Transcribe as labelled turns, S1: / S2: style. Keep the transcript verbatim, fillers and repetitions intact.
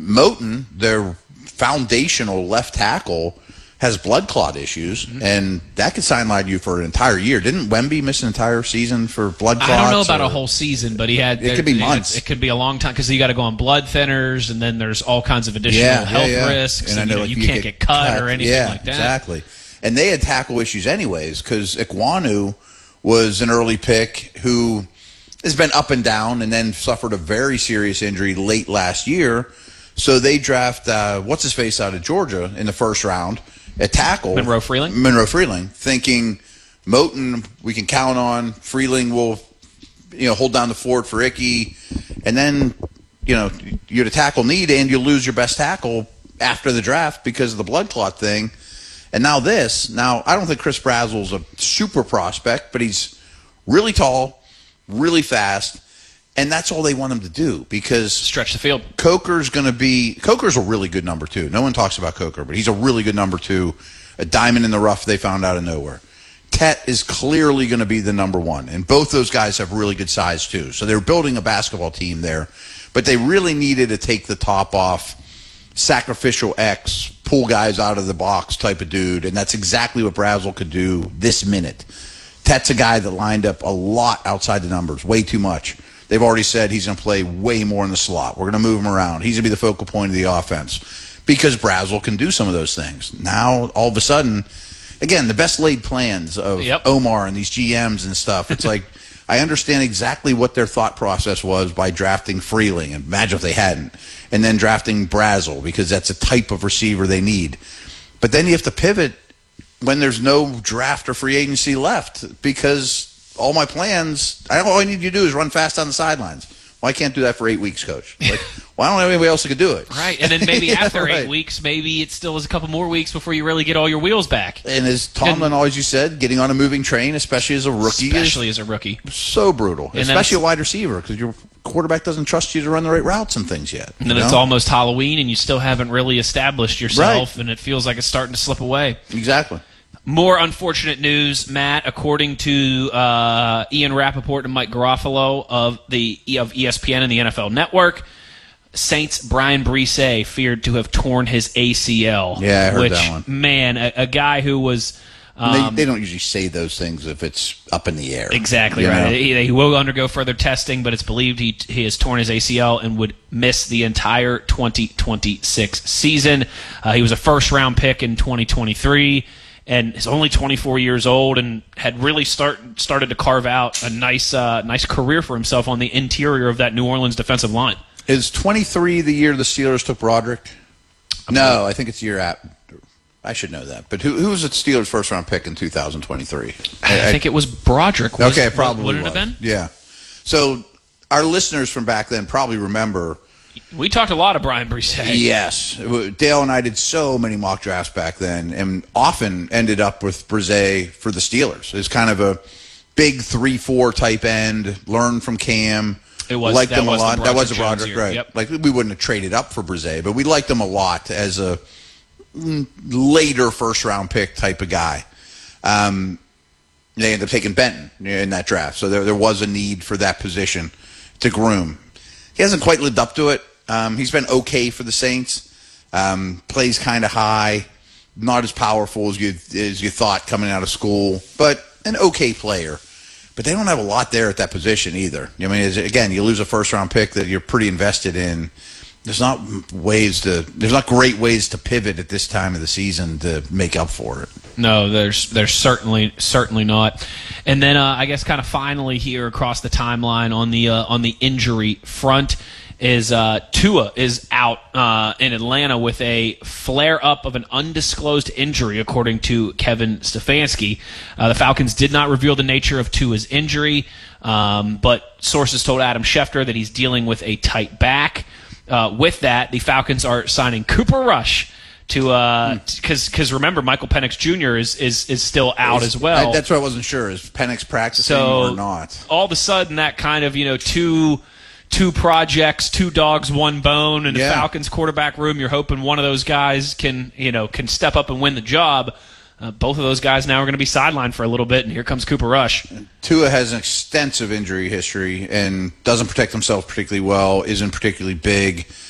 S1: Moton, their foundational left tackle, has blood clot issues, mm-hmm. and that could sideline you for an entire year. Didn't Wemby miss an entire season for blood clots?
S2: I don't know about
S1: or?
S2: a whole season, but he had.
S1: It could be months.
S2: It could be a long time because you got to go on blood thinners, and then there's all kinds of additional
S1: yeah,
S2: health
S1: yeah, yeah.
S2: risks.
S1: And,
S2: and
S1: I know
S2: you, know,
S1: like
S2: you
S1: you
S2: can't get, get cut, cut or anything
S1: yeah,
S2: like that.
S1: Exactly. And they had tackle issues anyways because Ekwonu was an early pick who has been up and down and then suffered a very serious injury late last year. So they draft uh, what's his face out of Georgia in the first round. At tackle,
S2: Monroe Freeling.
S1: Monroe Freeling, thinking Moton we can count on. Freeling will, you know, hold down the fort for Icky, and then, you know, you had a tackle need and you lose your best tackle after the draft because of the blood clot thing, and now this. Now I don't think Chris Brazel's a super prospect, but he's really tall, really fast. And that's all they want him to do because
S2: stretch the field.
S1: Coker's going to be Coker's a really good number two. No one talks about Coker, but he's a really good number two, a diamond in the rough they found out of nowhere. Tet is clearly going to be the number one, and both those guys have really good size too. So they're building a basketball team there, but they really needed to take the top off sacrificial X, pull guys out of the box type of dude, and that's exactly what Brazel could do this minute. Tet's a guy that lined up a lot outside the numbers, way too much. They've already said he's going to play way more in the slot. We're going to move him around. He's going to be the focal point of the offense because Brazel can do some of those things. Now, all of a sudden, again, the best laid plans of
S2: yep.
S1: Omar and these G Ms and stuff. It's like I understand exactly what their thought process was by drafting Freeling. Imagine if they hadn't. And then drafting Brazel because that's a type of receiver they need. But then you have to pivot when there's no draft or free agency left because all my plans, I, all I need you to do is run fast on the sidelines. Well, I can't do that for eight weeks, Coach. Like, well, I don't have anybody else that could do it.
S2: Right, and then maybe
S1: yeah,
S2: after
S1: right.
S2: eight weeks, maybe it still is a couple more weeks before you really get all your wheels back.
S1: And as Tomlin and, always you said, getting on a moving train, especially as a rookie,
S2: especially
S1: is
S2: as a rookie,
S1: so brutal.
S2: And
S1: especially a wide receiver because your quarterback doesn't trust you to run the right routes and things yet.
S2: And then
S1: know?
S2: It's almost Halloween, and you still haven't really established yourself,
S1: right.
S2: and it feels like it's starting to slip away.
S1: Exactly.
S2: More unfortunate news, Matt. According to uh, Ian Rappaport and Mike Garofalo of the of E S P N and the N F L Network, Saints' Brian Brisee feared to have torn his A C L.
S1: Yeah, I heard
S2: which,
S1: that one.
S2: Man, a, a guy who was... Um,
S1: they, they don't usually say those things if it's up in the air.
S2: Exactly right. He, he will undergo further testing, but it's believed he he has torn his A C L and would miss the entire twenty twenty-six season. Uh, he was a first-round pick in twenty twenty-three. And is only twenty-four years old and had really start started to carve out a nice uh, nice career for himself on the interior of that New Orleans defensive line.
S1: Is twenty-three the year the Steelers took Broderick? No, I think it's year at. I should know that. But who who was the Steelers' first round pick in two thousand twenty-three?
S2: I, I think it was Broderick. Was,
S1: okay, probably
S2: would it
S1: was.
S2: have been?
S1: Yeah. So our listeners from back then probably remember.
S2: We talked a lot of Brian Brisee.
S1: Yes. Dale and I did so many mock drafts back then and often ended up with Brisee for the Steelers. It's kind of a big three four type end, learn from Cam.
S2: It was,
S1: liked
S2: that
S1: them a
S2: was
S1: lot. That was a
S2: Jones
S1: Broderick,
S2: year.
S1: right.
S2: Yep.
S1: Like we wouldn't have traded up for Brisee, but we liked them a lot as a later first-round pick type of guy. Um, they ended up taking Benton in that draft, so there, there was a need for that position to groom. He hasn't quite lived up to it. Um, he's been okay for the Saints. Um, plays kind of high, not as powerful as you as you thought coming out of school, but an okay player. But they don't have a lot there at that position either. I mean, again, you lose a first-round pick that you're pretty invested in. There's not ways to. There's not great ways to pivot at this time of the season to make up for it.
S2: No, there's there's certainly certainly not. And then uh, I guess kind of finally here across the timeline on the uh, on the injury front is uh, Tua is out uh, in Atlanta with a flare-up of an undisclosed injury, according to Kevin Stefanski. Uh, the Falcons did not reveal the nature of Tua's injury, um, but sources told Adam Schefter that he's dealing with a tight back. Uh, with that, the Falcons are signing Cooper Rush to because uh, because remember Michael Penix Junior is is is still out
S1: Is,
S2: as well.
S1: I, that's what I wasn't sure. Is Penix practicing
S2: so
S1: or not?
S2: All of a sudden, that kind of you know two. Two projects, two dogs, one bone, in the
S1: yeah.
S2: Falcons quarterback room. You're hoping one of those guys can, you know, can step up and win the job. Uh, both of those guys now are going to be sidelined for a little bit, and here comes Cooper Rush.
S1: Tua has an extensive injury history and doesn't protect himself particularly well, isn't particularly big.